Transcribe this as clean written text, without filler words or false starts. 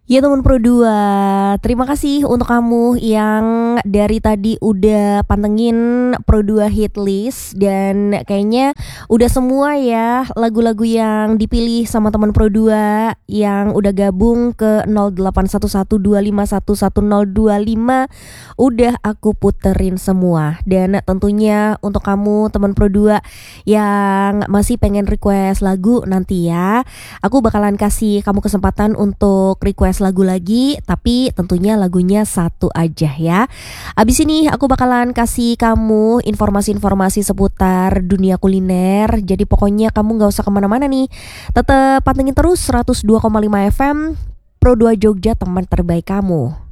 Ya teman Pro 2, terima kasih untuk kamu yang dari tadi udah pantengin Pro 2 hit list. Dan kayaknya udah semua ya lagu-lagu yang dipilih sama teman Pro 2 yang udah gabung ke 081125111025 udah aku puterin semua. Dan tentunya untuk kamu teman Pro 2 yang masih pengen request lagu nanti ya, aku bakalan kasih kamu kesempatan untuk request lagu lagi, tapi tentunya lagunya satu aja ya. Abis ini aku bakalan kasih kamu informasi-informasi seputar dunia kuliner. Jadi pokoknya kamu gak usah kemana-mana nih, tetap pantengin terus 102,5 FM Pro 2 Jogja, teman terbaik kamu.